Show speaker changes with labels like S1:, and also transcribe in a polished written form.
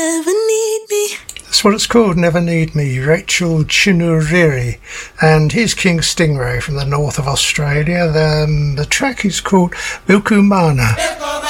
S1: Never need me.
S2: That's what it's called, Never Need Me, Rachel Chinuriri, and here's King Stingray from the north of Australia. The track is called Bilkumana.